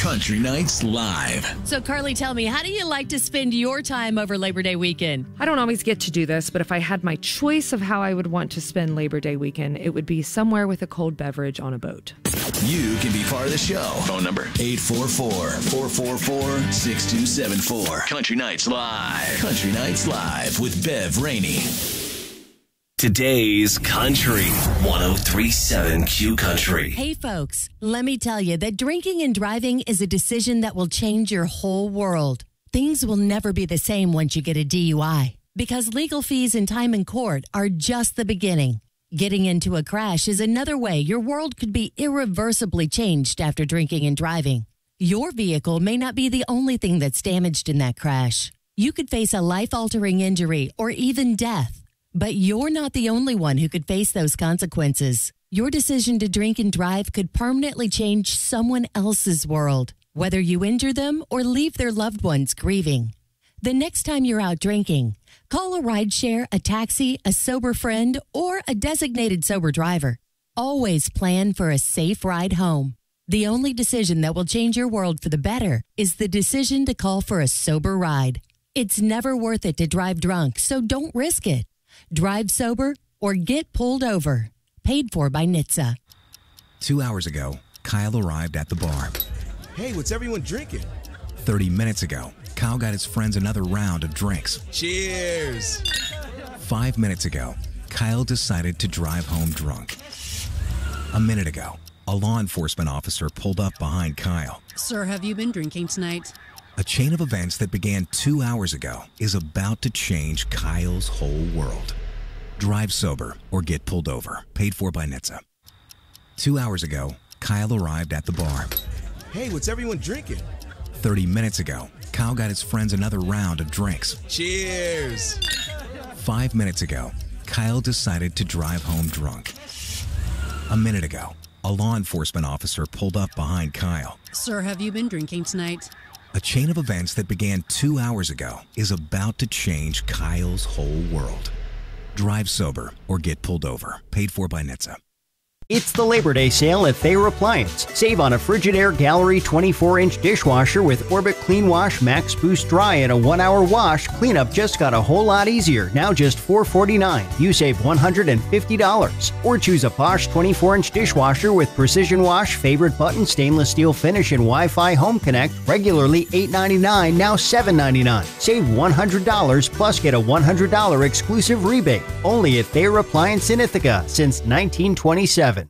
Country Nights Live. So, Carly, tell me, how do you like to spend your time over Labor Day weekend? I don't always get to do this, but if I had my choice of how I would want to spend Labor Day weekend, it would be somewhere with a cold beverage on a boat. You can be part of the show. Phone number 844-444-6274. Country Nights Live. Country Nights Live with Bev Rainey. Today's Country 103.7 Q Country. Hey, folks, let me tell you that drinking and driving is a decision that will change your whole world. Things will never be the same once you get a DUI because legal fees and time in court are just the beginning. Getting into a crash is another way your world could be irreversibly changed after drinking and driving. Your vehicle may not be the only thing that's damaged in that crash. You could face a life-altering injury or even death. But you're not the only one who could face those consequences. Your decision to drink and drive could permanently change someone else's world, whether you injure them or leave their loved ones grieving. The next time you're out drinking, call a rideshare, a taxi, a sober friend, or a designated sober driver. Always plan for a safe ride home. The only decision that will change your world for the better is the decision to call for a sober ride. It's never worth it to drive drunk, so don't risk it. Drive sober or get pulled over. Paid for by NHTSA. 2 hours ago, Kyle arrived at the bar. Hey, what's everyone drinking? 30 minutes ago, Kyle got his friends another round of drinks. Cheers! 5 minutes ago, Kyle decided to drive home drunk. A minute ago, a law enforcement officer pulled up behind Kyle. Sir, have you been drinking tonight? A chain of events that began 2 hours ago is about to change Kyle's whole world. Drive sober or get pulled over. Paid for by NHTSA. 2 hours ago, Kyle arrived at the bar. Hey, what's everyone drinking? 30 minutes ago, Kyle got his friends another round of drinks. Cheers! 5 minutes ago, Kyle decided to drive home drunk. A minute ago, a law enforcement officer pulled up behind Kyle. Sir, have you been drinking tonight? A chain of events that began 2 hours ago is about to change Kyle's whole world. Drive sober or get pulled over. Paid for by NHTSA. It's the Labor Day sale at Thayer Appliance. Save on a Frigidaire Gallery 24-inch dishwasher with Orbit Clean Wash Max Boost Dry and a 1-hour wash. Cleanup just got a whole lot easier. Now just $449. You save $150. Or choose a Bosch 24-inch dishwasher with Precision Wash, Favorite Button, Stainless Steel Finish, and Wi-Fi Home Connect. Regularly $899, now $799. Save $100 plus get a $100 exclusive rebate. Only at Thayer Appliance in Ithaca since 1927.